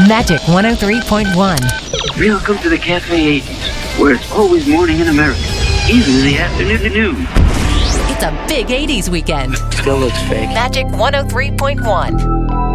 Magic 103.1. Welcome to the Cafe 80s, where it's always morning in America, even in the afternoon. It's a big 80s weekend. Still looks fake. Magic 103.1.